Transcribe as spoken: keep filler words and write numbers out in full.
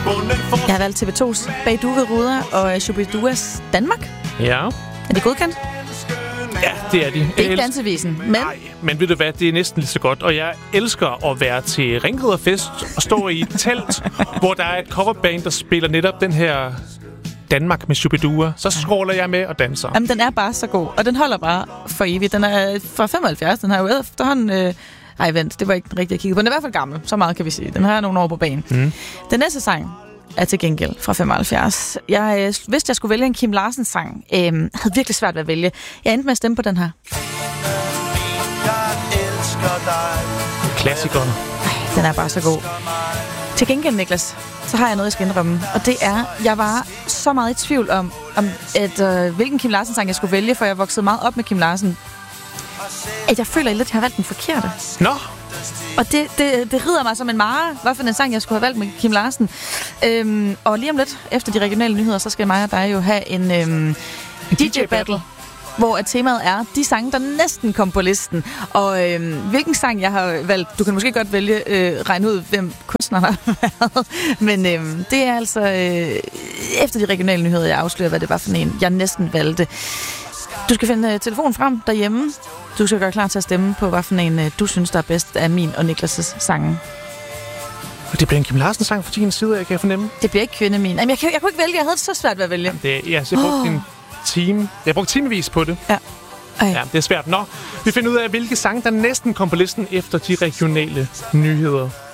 Jeg har valgt T V to's Bag Due ved Ruder og Shubiduas Danmark. Ja. Er det godkendt? Ja, det er de. Det er ikke dansevisen, men... Nej, men ved du hvad, det er næsten lige så godt. Og jeg elsker at være til Ringriderfest og stå i et telt, hvor der er et coverband, der spiller netop den her Danmark med Shubidua. Så scroller jeg med og danser. Jamen, den er bare så god, og den holder bare for evigt. Den er fra femoghalvfjerds, den har jo efterhånden... Øh... Ej, vent, det var ikke den rigtige, jeg kiggede på. Den er i hvert fald gammel, så meget kan vi sige. Den har nogle år på banen. Mm. Den næste sang er til gengæld fra femoghalvfjerds. Jeg øh, vidste, jeg skulle vælge en Kim Larsen-sang. Øh, havde virkelig svært ved at vælge. Jeg endte med at stemme på den her. Klassikeren. Ej, den er bare så god. Til gengæld, Niklas, så har jeg noget, jeg skal indrømme. Og det er, jeg var så meget i tvivl om, om at, øh, hvilken Kim Larsen-sang jeg skulle vælge, for jeg voksede meget op med Kim Larsen. At jeg føler lidt, at jeg har valgt den forkerte. Nå! Og det, det, det rider mig som en mare, hvad for en sang, jeg skulle have valgt med Kim Larsen. Øhm, og lige om lidt, efter de regionale nyheder, så skal mig og dig jo have en øhm, D J-battle, hvor at temaet er de sange, der næsten kom på listen. Og øhm, hvilken sang jeg har valgt, du kan måske godt vælge, øh, regne ud, hvem kunstneren har været. Men øhm, det er altså øh, efter de regionale nyheder, jeg afslører, hvad det var for en, jeg næsten valgte. Du skal finde uh, telefonen frem derhjemme. Du skal gøre klar til at stemme på, hvad for en uh, du synes, der er bedst af min og Niklas' sange. Og det bliver en Kim Larsen-sang for din side, jeg kan fornemme. Det bliver ikke kvinde min. Jamen, jeg, jeg, jeg kunne ikke vælge. Jeg havde det så svært ved at vælge. Jamen, det, ja, så jeg brugte oh. en time. Jeg brugte timevis på det. Ja. Ej. Ja, det er svært. Nå, vi finder ud af, hvilke sange, der næsten kom på listen efter de regionale nyheder.